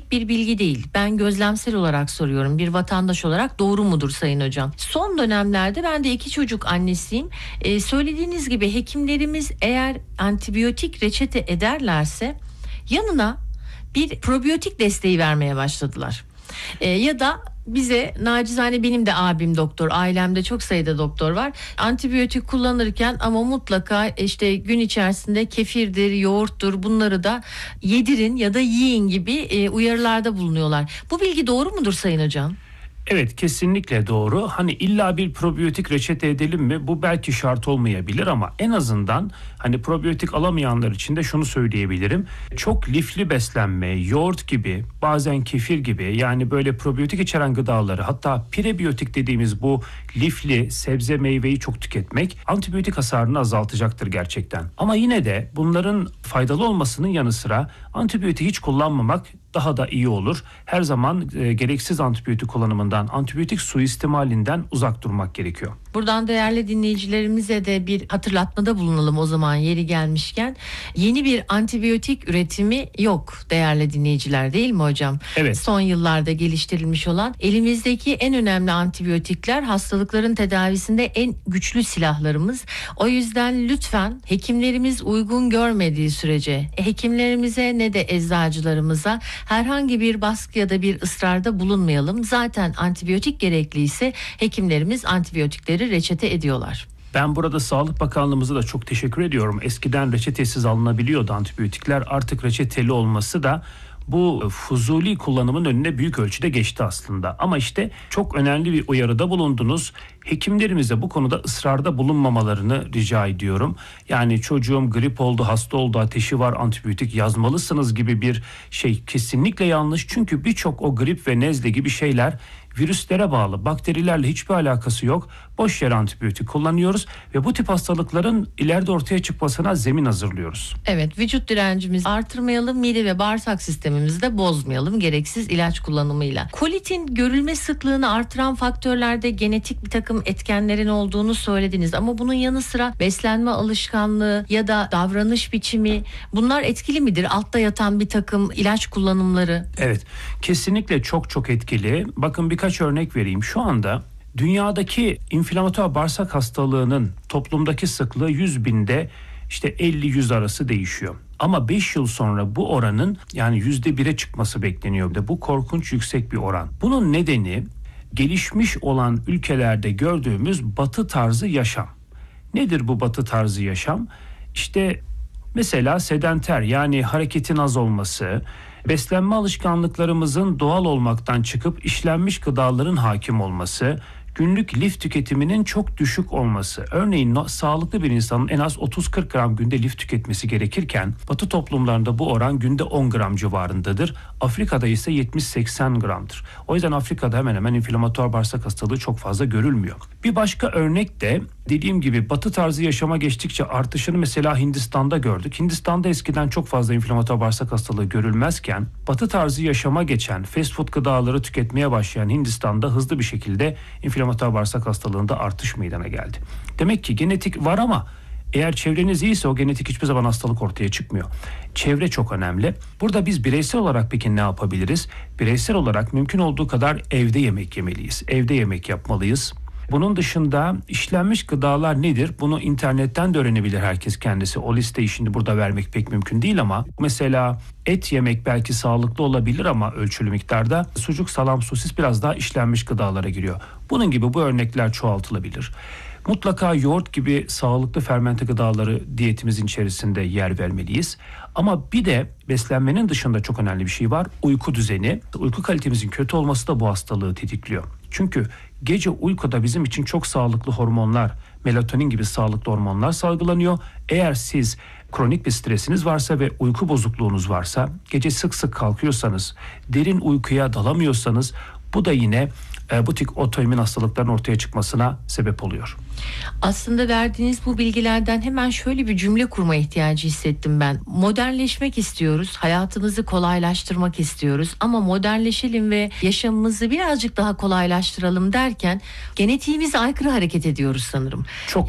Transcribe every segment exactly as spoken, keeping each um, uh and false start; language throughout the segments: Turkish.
net bir bilgi değil. Ben gözlemsel olarak soruyorum. Bir vatandaş olarak doğru mudur Sayın Hocam? Son dönemlerde ben de iki çocuk annesiyim. Ee, söylediğiniz gibi hekimlerimiz eğer antibiyotik reçete ederlerse yanına bir probiyotik desteği vermeye başladılar. Ee, ya da bize nacizane, benim de abim doktor, ailemde çok sayıda doktor var. Antibiyotik kullanırken ama mutlaka işte gün içerisinde kefirdir, yoğurttur, bunları da yedirin ya da yiyin gibi e, uyarılarda bulunuyorlar. Bu bilgi doğru mudur Sayın Hocam? Evet, kesinlikle doğru. Hani illa bir probiyotik reçete edelim mi? Bu belki şart olmayabilir ama en azından hani probiyotik alamayanlar için de şunu söyleyebilirim. Çok lifli beslenme, yoğurt gibi, bazen kefir gibi, yani böyle probiyotik içeren gıdaları, hatta prebiyotik dediğimiz bu lifli sebze meyveyi çok tüketmek antibiyotik hasarını azaltacaktır gerçekten. Ama yine de bunların faydalı olmasının yanı sıra antibiyotik hiç kullanmamak daha da iyi olur. Her zaman e, gereksiz antibiyotik kullanımından, antibiyotik suistimalinden uzak durmak gerekiyor. Buradan değerli dinleyicilerimize de bir hatırlatmada bulunalım o zaman yeri gelmişken. Yeni bir antibiyotik üretimi yok değerli dinleyiciler, değil mi hocam? Evet. Son yıllarda geliştirilmiş olan elimizdeki en önemli antibiyotikler hastalıkların tedavisinde en güçlü silahlarımız. O yüzden lütfen hekimlerimiz uygun görmediği sürece hekimlerimize ne de eczacılarımıza herhangi bir baskı ya da bir ısrarda bulunmayalım. Zaten antibiyotik gerekliyse hekimlerimiz antibiyotikleri reçete ediyorlar. Ben burada Sağlık Bakanlığımıza da çok teşekkür ediyorum. Eskiden reçetesiz alınabiliyordu antibiyotikler. Artık reçeteli olması da bu fuzuli kullanımın önüne büyük ölçüde geçti aslında. Ama işte çok önemli bir uyarıda bulundunuz. Hekimlerimize bu konuda ısrarda bulunmamalarını rica ediyorum. Yani çocuğum grip oldu, hasta oldu, ateşi var, antibiyotik yazmalısınız gibi bir şey kesinlikle yanlış. Çünkü birçok o grip ve nezle gibi şeyler virüslere bağlı, bakterilerle hiçbir alakası yok. Boş yere antibiyotik kullanıyoruz ve bu tip hastalıkların ileride ortaya çıkmasına zemin hazırlıyoruz. Evet, vücut direncimizi artırmayalım, mide ve bağırsak sistemimizi de bozmayalım gereksiz ilaç kullanımıyla. Kolitin görülme sıklığını artıran faktörlerde genetik bir takım etkenlerin olduğunu söylediniz ama bunun yanı sıra beslenme alışkanlığı ya da davranış biçimi, bunlar etkili midir? Altta yatan bir takım ilaç kullanımları. Evet, kesinlikle çok çok etkili. Bakın birkaç örnek vereyim. Şu anda dünyadaki inflamatuar bağırsak hastalığının toplumdaki sıklığı yüz binde işte elli yüz arası değişiyor. Ama beş yıl sonra bu oranın yani yüzde bire çıkması bekleniyor. Bu korkunç yüksek bir oran. Bunun nedeni gelişmiş olan ülkelerde gördüğümüz batı tarzı yaşam. Nedir bu batı tarzı yaşam? İşte mesela sedenter, yani hareketin az olması, beslenme alışkanlıklarımızın doğal olmaktan çıkıp işlenmiş gıdaların hakim olması, günlük lif tüketiminin çok düşük olması. Örneğin no, sağlıklı bir insanın en az otuz kırk gram günde lif tüketmesi gerekirken Batı toplumlarında bu oran günde on gram civarındadır. Afrika'da ise yetmiş seksen gramdır. O yüzden Afrika'da hemen hemen inflamatuar bağırsak hastalığı çok fazla görülmüyor. Bir başka örnek de dediğim gibi Batı tarzı yaşama geçtikçe artışını mesela Hindistan'da gördük. Hindistan'da eskiden çok fazla inflamatuar bağırsak hastalığı görülmezken Batı tarzı yaşama geçen, fast food gıdaları tüketmeye başlayan Hindistan'da hızlı bir şekilde inflamatuar bağırsak hastalığında artış meydana geldi. Demek ki genetik var ama eğer çevreniz iyiyse o genetik hiçbir zaman hastalık ortaya çıkmıyor. Çevre çok önemli. Burada biz bireysel olarak peki ne yapabiliriz? Bireysel olarak mümkün olduğu kadar evde yemek yemeliyiz. Evde yemek yapmalıyız. Bunun dışında işlenmiş gıdalar nedir? Bunu internetten de öğrenebilir herkes kendisi. O listeyi şimdi burada vermek pek mümkün değil ama mesela et yemek belki sağlıklı olabilir ama ölçülü miktarda. Sucuk, salam, sosis biraz daha işlenmiş gıdalara giriyor. Bunun gibi bu örnekler çoğaltılabilir. Mutlaka yoğurt gibi sağlıklı fermente gıdaları diyetimizin içerisinde yer vermeliyiz. Ama bir de beslenmenin dışında çok önemli bir şey var. Uyku düzeni. Uyku kalitemizin kötü olması da bu hastalığı tetikliyor. Çünkü gece uykuda bizim için çok sağlıklı hormonlar, melatonin gibi sağlıklı hormonlar salgılanıyor. Eğer siz kronik bir stresiniz varsa ve uyku bozukluğunuz varsa, gece sık sık kalkıyorsanız, derin uykuya dalamıyorsanız bu da yine e, bu tip otoimmün hastalıkların ortaya çıkmasına sebep oluyor. Aslında verdiğiniz bu bilgilerden hemen şöyle bir cümle kurma ihtiyacı hissettim ben. Modernleşmek istiyoruz, hayatımızı kolaylaştırmak istiyoruz ama modernleşelim ve yaşamımızı birazcık daha kolaylaştıralım derken genetiğimize aykırı hareket ediyoruz sanırım. Çok doğru. Ee,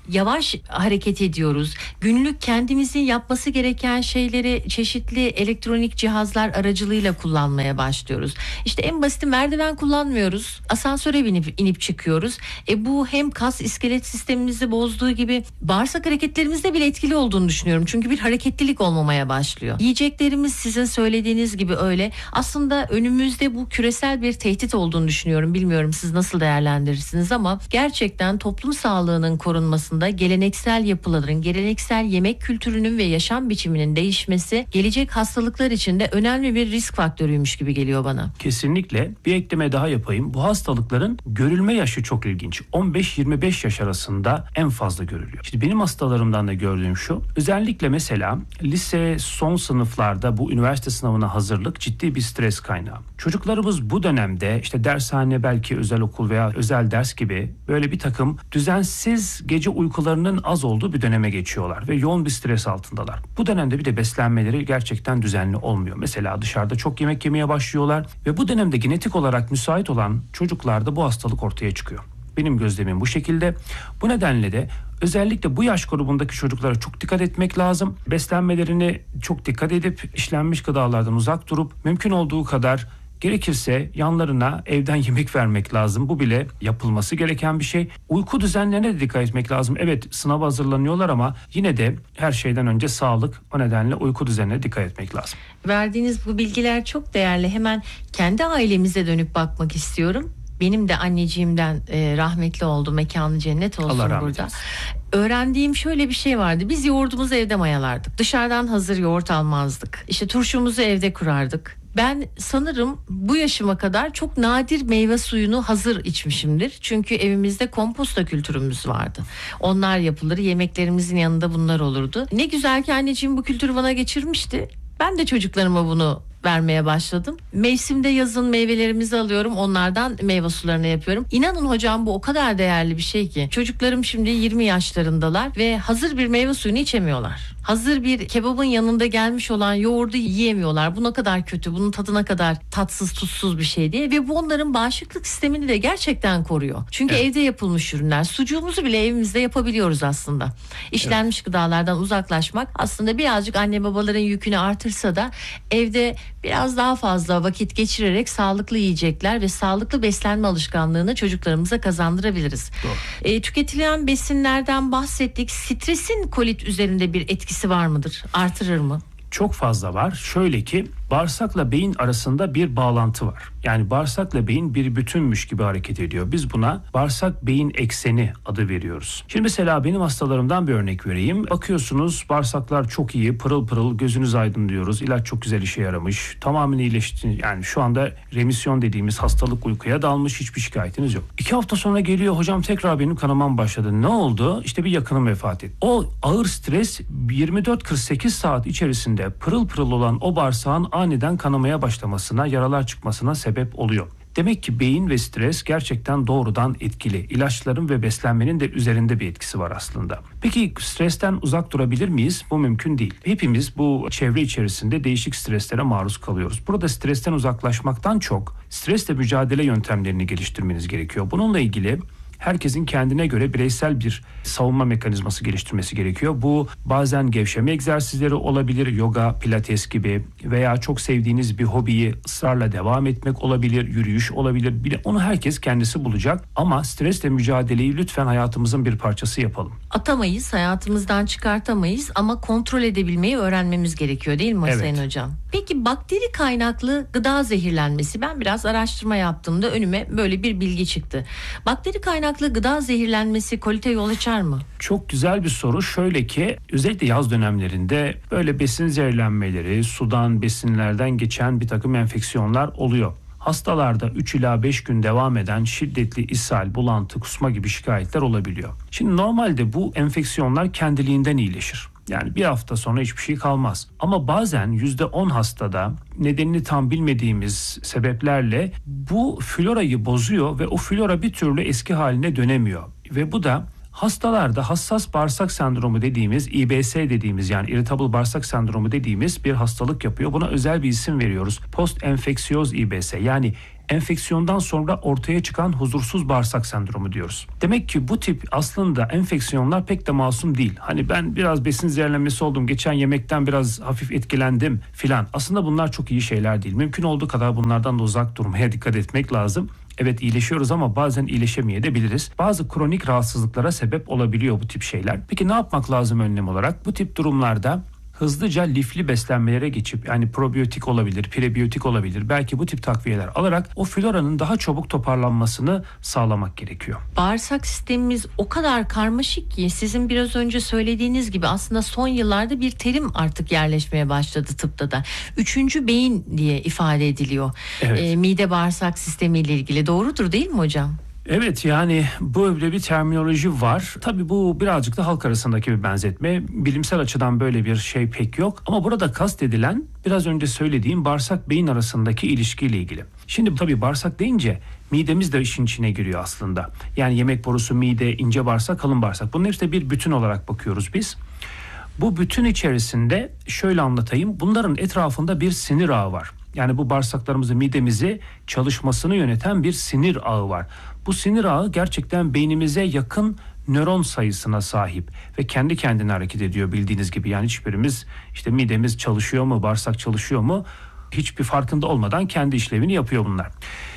yavaş hareket ediyoruz. Günlük kendimizin yapması gereken şeyleri çeşitli elektronik cihazlar aracılığıyla kullanmaya başlıyoruz. İşte en basiti merdiven kullanmıyoruz. Asansöre binip inip çıkıyoruz. E bu hem kas iskelet sistemimizi bozduğu gibi bağırsak hareketlerimizde bile etkili olduğunu düşünüyorum. Çünkü bir hareketlilik olmamaya başlıyor. Yiyeceklerimiz sizin söylediğiniz gibi öyle. Aslında önümüzde bu küresel bir tehdit olduğunu düşünüyorum. Bilmiyorum siz nasıl değerlendirirsiniz ama gerçekten toplum sağlığının korunmasında geleneksel yapıların, geleneksel yemek kültürünün ve yaşam biçiminin değişmesi gelecek hastalıklar için de önemli bir risk faktörüymüş gibi geliyor bana. Kesinlikle. Bir ekleme daha yapayım. Bu hastalıkların görülme yaşı çok ilginç. on beş yirmi beş yaş arasında en fazla görülüyor. İşte benim hastalarımdan da gördüğüm şu. Özellikle mesela lise son sınıflarda bu üniversite sınavına hazırlık ciddi bir stres kaynağı. Çocuklarımız bu dönemde işte dershane, belki özel okul veya özel ders gibi böyle bir takım düzensiz gece uykularının az olduğu bir döneme geçiyorlar ve yoğun bir stres altındalar. Bu dönemde bir de beslenmeleri gerçekten düzenli olmuyor. Mesela dışarıda çok yemek yemeye başlıyorlar ve bu dönemde genetik olarak müsait olan çocuklarda bu hastalık ortaya çıkıyor. Benim gözlemim bu şekilde. Bu nedenle de özellikle bu yaş grubundaki çocuklara çok dikkat etmek lazım. Beslenmelerini çok dikkat edip işlenmiş gıdalardan uzak durup mümkün olduğu kadar gerekirse yanlarına evden yemek vermek lazım. Bu bile yapılması gereken bir şey. Uyku düzenlerine de dikkat etmek lazım. Evet, sınava hazırlanıyorlar ama yine de her şeyden önce sağlık. O nedenle uyku düzenine dikkat etmek lazım. Verdiğiniz bu bilgiler çok değerli. Hemen kendi ailemize dönüp bakmak istiyorum. Benim de anneciğimden e, rahmetli oldu. Mekanı cennet olsun Allah rahmet burada. eylesin. Öğrendiğim şöyle bir şey vardı. Biz yoğurdumuzu evde mayalardık. Dışarıdan hazır yoğurt almazdık. İşte turşumuzu evde kurardık. Ben sanırım bu yaşıma kadar çok nadir meyve suyunu hazır içmişimdir. Çünkü evimizde komposta kültürümüz vardı. Onlar yapılır, yemeklerimizin yanında bunlar olurdu. Ne güzel ki anneciğim bu kültürü bana geçirmişti. Ben de çocuklarıma bunu vermeye başladım. Mevsimde yazın meyvelerimizi alıyorum. Onlardan meyve sularını yapıyorum. İnanın hocam bu o kadar değerli bir şey ki. Çocuklarım şimdi yirmi yaşlarındalar ve hazır bir meyve suyunu içemiyorlar. Hazır bir kebabın yanında gelmiş olan yoğurdu yiyemiyorlar. Bu ne kadar kötü, bunun tadı ne kadar tatsız tutsuz bir şey diye. Ve bu onların bağışıklık sistemini de gerçekten koruyor. Çünkü evet, evde yapılmış ürünler. Sucuğumuzu bile evimizde yapabiliyoruz aslında. İşlenmiş evet, gıdalardan uzaklaşmak aslında birazcık anne babaların yükünü artırsa da evde biraz daha fazla vakit geçirerek sağlıklı yiyecekler ve sağlıklı beslenme alışkanlığını çocuklarımıza kazandırabiliriz. E, tüketilen besinlerden bahsettik. Stresin kolit üzerinde bir etkisi var mıdır? Artırır mı? Çok fazla var. Şöyle ki bağırsakla beyin arasında bir bağlantı var. Yani bağırsakla beyin bir bütünmüş gibi hareket ediyor. Biz buna bağırsak beyin ekseni adı veriyoruz. Şimdi mesela benim hastalarımdan bir örnek vereyim. Bakıyorsunuz bağırsaklar çok iyi, pırıl pırıl, gözünüz aydın diyoruz. İlaç çok güzel işe yaramış. Tamamen iyileşti. Yani şu anda remisyon dediğimiz hastalık uykuya dalmış, hiçbir şikayetiniz yok. İki hafta sonra geliyor, hocam tekrar benim kanamam başladı. Ne oldu? İşte bir yakınım vefat etti. O ağır stres yirmi dört kırk sekiz saat içerisinde pırıl pırıl olan o bağırsağın aniden kanamaya başlamasına, yaralar çıkmasına sebep oluyor. Demek ki beyin ve stres gerçekten doğrudan etkili. İlaçların ve beslenmenin de üzerinde bir etkisi var aslında. Peki stresten uzak durabilir miyiz? Bu mümkün değil. Hepimiz bu çevre içerisinde değişik streslere maruz kalıyoruz. Burada stresten uzaklaşmaktan çok stresle mücadele yöntemlerini geliştirmeniz gerekiyor. Bununla ilgili herkesin kendine göre bireysel bir savunma mekanizması geliştirmesi gerekiyor. Bu bazen gevşeme egzersizleri olabilir, yoga, pilates gibi, veya çok sevdiğiniz bir hobiyi ısrarla devam etmek olabilir, yürüyüş olabilir. Bir de onu herkes kendisi bulacak ama stresle mücadeleyi lütfen hayatımızın bir parçası yapalım. Atamayız, hayatımızdan çıkartamayız ama kontrol edebilmeyi öğrenmemiz gerekiyor, değil mi evet, Sayın Hocam? Peki bakteri kaynaklı gıda zehirlenmesi, ben biraz araştırma yaptığımda önüme böyle bir bilgi çıktı. Bakteri kaynaklı gıda zehirlenmesi kolite yol açar mı? Çok güzel bir soru. Şöyle ki özellikle yaz dönemlerinde böyle besin zehirlenmeleri, sudan, besinlerden geçen bir takım enfeksiyonlar oluyor. Hastalarda üç ila beş gün devam eden şiddetli ishal, bulantı, kusma gibi şikayetler olabiliyor. Şimdi normalde bu enfeksiyonlar kendiliğinden iyileşir. Yani bir hafta sonra hiçbir şey kalmaz. Ama bazen yüzde on hastada nedenini tam bilmediğimiz sebeplerle bu florayı bozuyor ve o flora bir türlü eski haline dönemiyor. Ve bu da Hastalarda hassas bağırsak sendromu dediğimiz, İ B S dediğimiz, yani irritable bağırsak sendromu dediğimiz bir hastalık yapıyor. Buna özel bir isim veriyoruz. Post enfeksiyoz İ B S, yani enfeksiyondan sonra ortaya çıkan huzursuz bağırsak sendromu diyoruz. Demek ki bu tip aslında enfeksiyonlar pek de masum değil. Hani ben biraz besin zehirlenmesi oldum, geçen yemekten biraz hafif etkilendim filan. Aslında bunlar çok iyi şeyler değil. Mümkün olduğu kadar bunlardan da uzak durmaya dikkat etmek lazım. Evet, iyileşiyoruz ama bazen iyileşemeyebiliriz. Bazı kronik rahatsızlıklara sebep olabiliyor bu tip şeyler. Peki ne yapmak lazım önlem olarak? Bu tip durumlarda hızlıca lifli beslenmelere geçip, yani probiyotik olabilir, prebiyotik olabilir, belki bu tip takviyeler alarak o floranın daha çabuk toparlanmasını sağlamak gerekiyor. Bağırsak sistemimiz o kadar karmaşık ki sizin biraz önce söylediğiniz gibi aslında son yıllarda bir terim artık yerleşmeye başladı tıpta da. Üçüncü beyin diye ifade ediliyor. Evet. E, mide bağırsak sistemiyle ilgili, doğrudur değil mi hocam? Evet, yani böyle bir terminoloji var. Tabii bu birazcık da halk arasındaki bir benzetme. Bilimsel açıdan böyle bir şey pek yok. Ama burada kastedilen biraz önce söylediğim bağırsak beyin arasındaki ilişkiyle ilgili. Şimdi tabii bağırsak deyince midemiz de işin içine giriyor aslında. Yani yemek borusu, mide, ince bağırsak, kalın bağırsak. Bunun hepsi de bir bütün olarak bakıyoruz biz. Bu bütün içerisinde şöyle anlatayım. Bunların etrafında bir sinir ağı var. Yani bu bağırsaklarımızı, midemizi çalışmasını yöneten bir sinir ağı var. Bu sinir ağı gerçekten beynimize yakın nöron sayısına sahip ve kendi kendine hareket ediyor bildiğiniz gibi. Yani hiçbirimiz işte midemiz çalışıyor mu, bağırsak çalışıyor mu hiçbir farkında olmadan kendi işlevini yapıyor bunlar.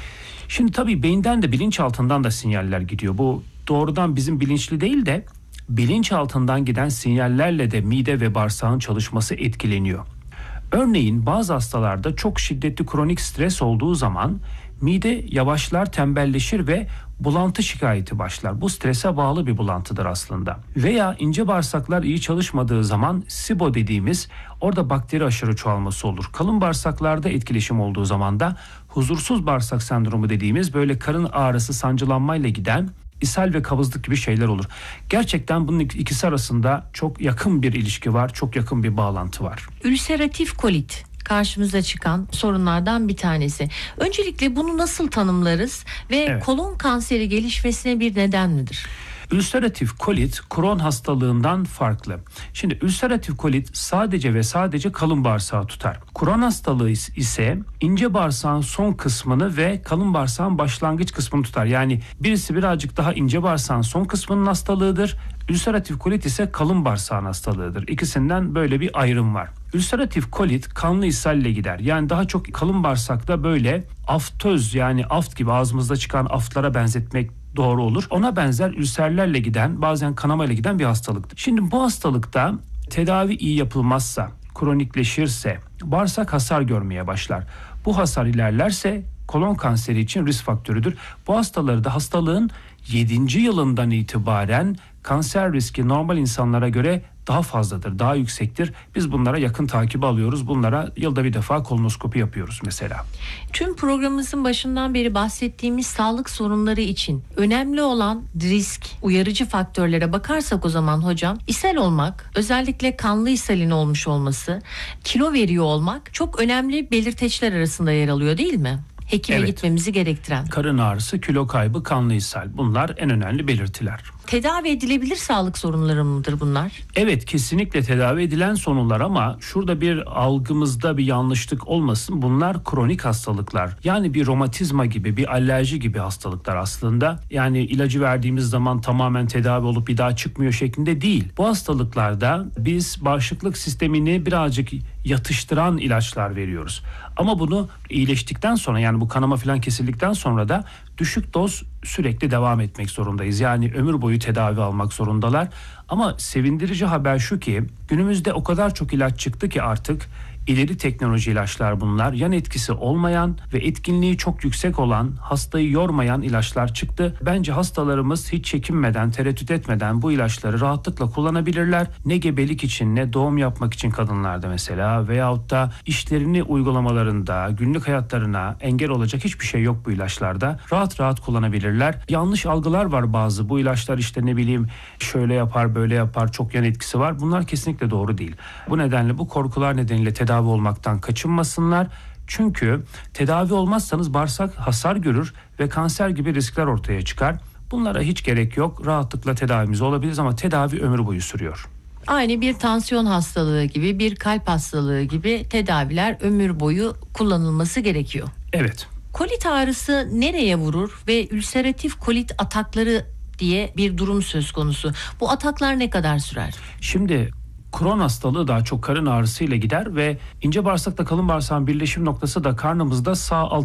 Şimdi tabii beyinden de bilinçaltından da sinyaller gidiyor. Bu doğrudan bizim bilinçli değil de bilinçaltından giden sinyallerle de mide ve bağırsağın çalışması etkileniyor. Örneğin bazı hastalarda çok şiddetli kronik stres olduğu zaman mide yavaşlar, tembelleşir ve bulantı şikayeti başlar. Bu strese bağlı bir bulantıdır aslında. Veya ince bağırsaklar iyi çalışmadığı zaman S I B O dediğimiz, orada bakteri aşırı çoğalması olur. Kalın bağırsaklarda etkileşim olduğu zaman da huzursuz bağırsak sendromu dediğimiz, böyle karın ağrısı, sancılanmayla giden ishal ve kabızlık gibi şeyler olur. Gerçekten bunun ikisi arasında çok yakın bir ilişki var, çok yakın bir bağlantı var. Ülseratif kolit karşımıza çıkan sorunlardan bir tanesi. Öncelikle bunu nasıl tanımlarız ve evet. kolon kanseri gelişmesine bir neden midir? Ülseratif kolit Crohn hastalığından farklı. Şimdi ülseratif kolit sadece ve sadece kalın bağırsağı tutar. Crohn hastalığı ise ince bağırsağın son kısmını ve kalın bağırsağın başlangıç kısmını tutar. Yani birisi birazcık daha ince bağırsağın son kısmının hastalığıdır. Ülseratif kolit ise kalın bağırsağın hastalığıdır. İkisinden böyle bir ayrım var. Ülseratif kolit kanlı ishalle gider. Yani daha çok kalın bağırsakta böyle aftöz, yani aft gibi ağzımızda çıkan aftlara benzetmek doğru olur. Ona benzer ülserlerle giden, bazen kanamayla giden bir hastalıktır. Şimdi bu hastalıkta tedavi iyi yapılmazsa, kronikleşirse bağırsak hasar görmeye başlar. Bu hasar ilerlerse kolon kanseri için risk faktörüdür. Bu hastaları da hastalığın yedinci yılından itibaren kanser riski normal insanlara göre daha fazladır, daha yüksektir. Biz bunlara yakın takip alıyoruz. Bunlara yılda bir defa kolonoskopi yapıyoruz mesela. Tüm programımızın başından beri bahsettiğimiz sağlık sorunları için önemli olan risk, uyarıcı faktörlere bakarsak o zaman hocam, ishal olmak, özellikle kanlı ishalin olmuş olması, kilo veriyor olmak çok önemli belirteçler arasında yer alıyor değil mi? Hekime evet. gitmemizi gerektiren. Karın ağrısı, kilo kaybı, kanlı ishal, bunlar en önemli belirtiler. Tedavi edilebilir sağlık sorunları mıdır bunlar? Evet, kesinlikle tedavi edilen sorunlar ama şurada bir algımızda bir yanlışlık olmasın. Bunlar kronik hastalıklar. Yani bir romatizma gibi, bir alerji gibi hastalıklar aslında. Yani ilacı verdiğimiz zaman tamamen tedavi olup bir daha çıkmıyor şeklinde değil. Bu hastalıklarda biz bağışıklık sistemini birazcık yatıştıran ilaçlar veriyoruz. Ama bunu iyileştikten sonra, yani bu kanama falan kesildikten sonra da düşük doz sürekli devam etmek zorundayız. Yani ömür boyu tedavi almak zorundalar. Ama sevindirici haber şu ki günümüzde o kadar çok ilaç çıktı ki artık ileri teknoloji ilaçlar bunlar. Yan etkisi olmayan ve etkinliği çok yüksek olan, hastayı yormayan ilaçlar çıktı. Bence hastalarımız hiç çekinmeden, tereddüt etmeden bu ilaçları rahatlıkla kullanabilirler. Ne gebelik için, ne doğum yapmak için kadınlarda mesela, veyahut da işlerini uygulamalarında, günlük hayatlarına engel olacak hiçbir şey yok bu ilaçlarda. Rahat rahat kullanabilirler. Yanlış algılar var bazı. Bu ilaçlar işte ne bileyim şöyle yapar, böyle yapar, çok yan etkisi var. Bunlar kesinlikle doğru değil. Bu nedenle, bu korkular nedeniyle tedavi olmaktan kaçınmasınlar. Çünkü tedavi olmazsanız bağırsak hasar görür ve kanser gibi riskler ortaya çıkar. Bunlara hiç gerek yok. Rahatlıkla tedavimiz olabilir ama tedavi ömür boyu sürüyor. Aynı bir tansiyon hastalığı gibi, bir kalp hastalığı gibi tedaviler ömür boyu kullanılması gerekiyor. Evet. Kolit ağrısı nereye vurur ve ülseratif kolit atakları diye bir durum söz konusu. Bu ataklar ne kadar sürer? Şimdi Crohn hastalığı daha çok karın ağrısıyla gider ve ince bağırsakla kalın bağırsağın birleşim noktası da karnımızda sağ alt